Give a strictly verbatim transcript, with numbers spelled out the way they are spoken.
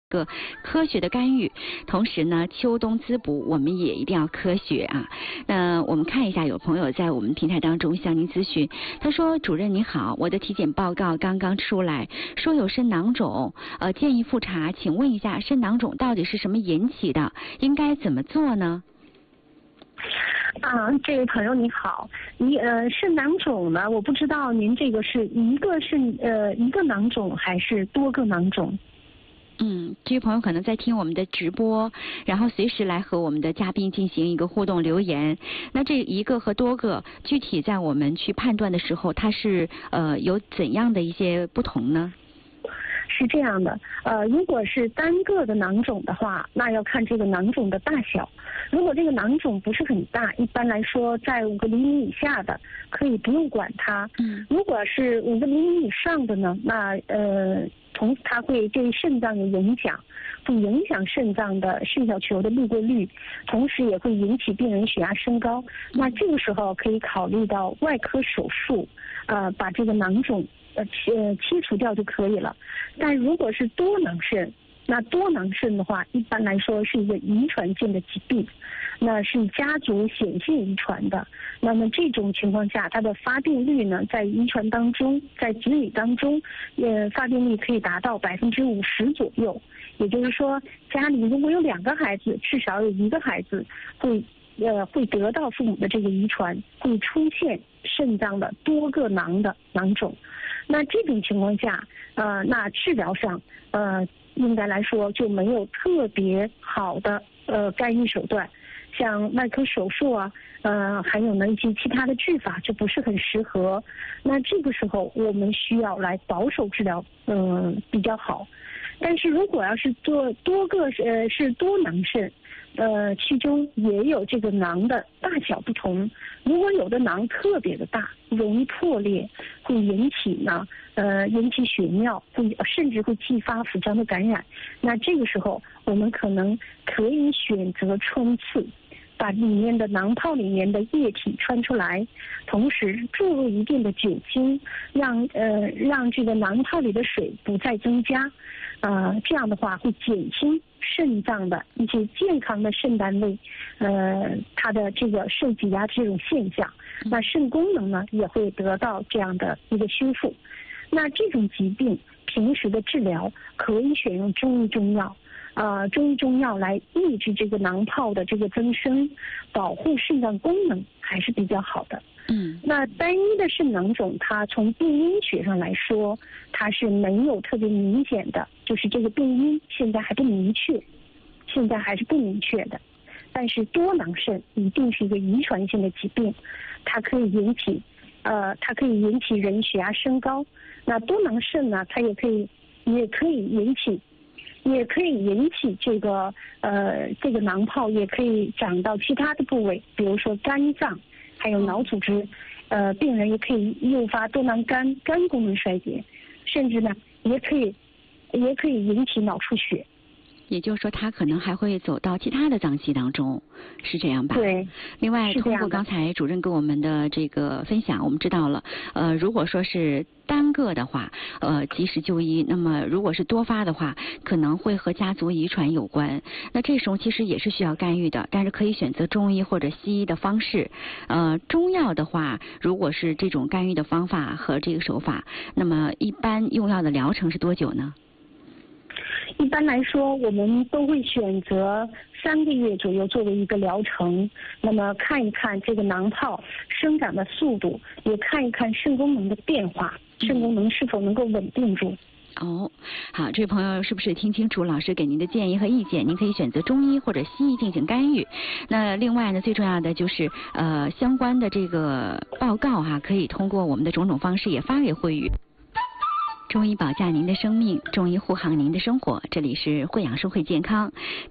个科学的干预，同时呢，秋冬滋补我们也一定要科学啊。那我们看一下，有朋友在我们平台当中向您咨询，他说：“主任你好，我的体检报告刚刚出来，说有肾囊肿，呃，建议复查，请问一下，肾囊肿到底是什么引起的？应该怎么做呢？” 啊，这位朋友你好，你呃肾囊肿呢，我不知道您这个是一个是呃一个囊肿还是多个囊肿？ 嗯，这位朋友可能在听我们的直播，然后随时来和我们的嘉宾进行一个互动留言。那这一个和多个，具体在我们去判断的时候，它是呃有怎样的一些不同呢？ 是这样的，呃，如果是单个的囊肿的话，那要看这个囊肿的大小。如果这个囊肿不是很大，一般来说在五个厘米以下的，可以不用管它。嗯。如果是五个厘米以上的呢，那呃，同它会对肾脏有影响，会影响肾脏的肾小球的路过率，同时也会引起病人血压升高。那这个时候可以考虑到外科手术，呃，把这个囊肿呃切切除掉就可以了。但如果是多囊肾，那多囊肾的话，一般来说是一个遗传性的疾病，那是家族显性遗传的。那么这种情况下，它的发病率呢，在遗传当中，在子女当中，呃，发病率可以达到百分之五十左右。也就是说，家里如果有两个孩子，至少有一个孩子会呃会得到父母的这个遗传，会出现肾脏的多个囊的囊肿。那这种情况下，呃，那治疗上，呃，应该来说就没有特别好的呃干预手段，像外科手术啊，呃，还有呢一些其他的治法就不是很适合。那这个时候我们需要来保守治疗，嗯、呃，比较好。但是如果要是做多个呃是多囊肾，呃，其中也有这个囊的大小不同。如果有的囊特别的大，容易破裂，会引起呢，呃，引起血尿，会甚至会继发腹腔的感染。那这个时候，我们可能可以选择穿刺，把里面的囊泡里面的液体穿出来，同时注入一定的酒精，让呃让这个囊泡里的水不再增加。呃，这样的话会减轻肾脏的一些健康的肾单位，呃，它的这个肾挤压这种现象，那肾功能呢也会得到这样的一个修复。那这种疾病平时的治疗可以选用中医中药，呃，中医中药来抑制这个囊泡的这个增生，保护肾脏功能还是比较好的。嗯，那单一的肾囊肿，它从病因学上来说，它是没有特别明显的，就是这个病因现在还不明确，现在还是不明确的。但是多囊肾一定是一个遗传性的疾病，它可以引起，呃，它可以引起人血压升高。那多囊肾呢，它也可以，也可以引起。也可以引起这个呃这个囊泡，也可以长到其他的部位，比如说肝脏，还有脑组织，呃，病人也可以诱发多囊肝，肝功能衰竭，甚至呢也可以也可以引起脑出血。 也就是说，它可能还会走到其他的脏器当中，是这样吧？ 对。 另外，通过刚才主任给我们的这个分享，我们知道了，呃，如果说是单个的话，呃，及时就医；那么如果是多发的话，可能会和家族遗传有关。那这时候其实也是需要干预的，但是可以选择中医或者西医的方式。呃，中药的话，如果是这种干预的方法和这个手法，那么一般用药的疗程是多久呢？ 一般来说，我们都会选择三个月左右作为一个疗程，那么看一看这个囊泡生长的速度，也看一看肾功能的变化，肾功能是否能够稳定住。 哦，好，这位朋友是不是听清楚老师给您的建议和意见？您可以选择中医或者西医进行干预。那另外呢，最重要的就是呃相关的这个报告哈、啊，可以通过我们的种种方式也发给慧宇。中医保驾您的生命，中医护航您的生活。这里是慧养生会健康。